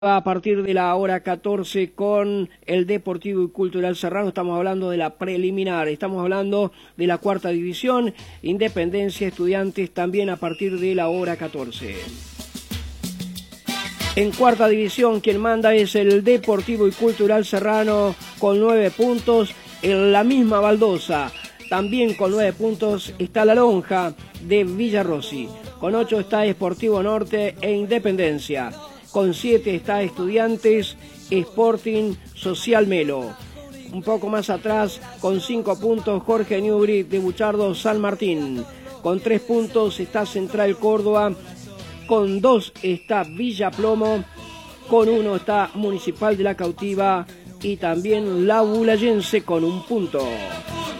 A partir de la hora 14 con el Deportivo y Cultural Serrano. Estamos hablando de la preliminar, estamos hablando de la cuarta división, Independencia, Estudiantes también a partir de la hora 14. En cuarta división quien manda es el Deportivo y Cultural Serrano con 9 puntos, en la misma baldosa. También con 9 puntos está la Lonja de Villarrossi, con 8 está Sportivo Norte e Independencia. Con 7 está Estudiantes, Sporting, Social Melo. Un poco más atrás, con 5 puntos, Jorge Newbery de Buchardo San Martín. Con 3 puntos está Central Córdoba. Con 2 está Villa Plomo. Con 1 está Municipal de la Cautiva. Y también La Bulayense con 1 punto.